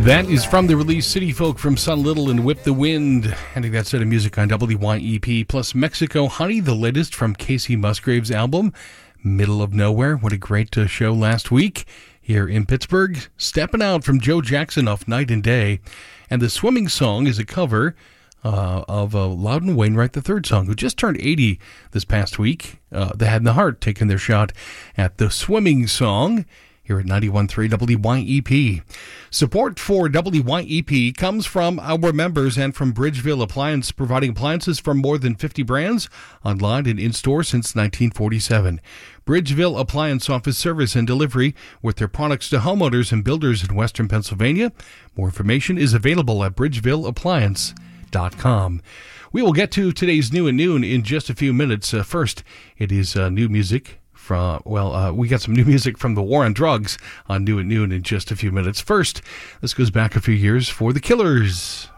That is from the release City Folk from Sun Little and Whip the Wind. Ending that set of music on WYEP. Plus Mexico Honey, the latest from Casey Musgrave's album, Middle of Nowhere. What a great show last week here in Pittsburgh. Stepping Out from Joe Jackson off Night and Day. And the Swimming Song is a cover of Loudon Wainwright III song, who just turned 80 this past week. The Head and the Heart taking their shot at the Swimming Song here at 91.3 WYEP. Support for WYEP comes from our members and from Bridgeville Appliance, providing appliances from more than 50 brands, online and in-store since 1947. Bridgeville Appliance offers service and delivery with their products to homeowners and builders in Western Pennsylvania. More information is available at bridgevilleappliance.com. We will get to today's New at Noon in just a few minutes. First, it is new music. We got some new music from the War on Drugs on New at Noon in just a few minutes. First, this goes back a few years for The Killers.